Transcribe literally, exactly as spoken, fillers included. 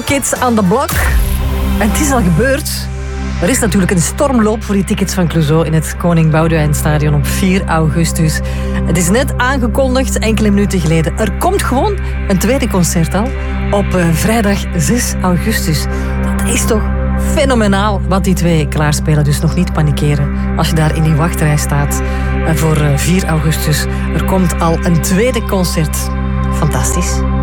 Kids on the Block. En het is al gebeurd. Er is natuurlijk een stormloop voor die tickets van Clouseau in het Koning Boudewijn Stadion op vier augustus. Het is net aangekondigd, enkele minuten geleden. Er komt gewoon een tweede concert al op uh, vrijdag zes augustus. Dat is toch fenomenaal wat die twee klaarspelen. Dus nog niet panikeren als je daar in die wachtrij staat uh, voor uh, vier augustus. Er komt al een tweede concert. Fantastisch.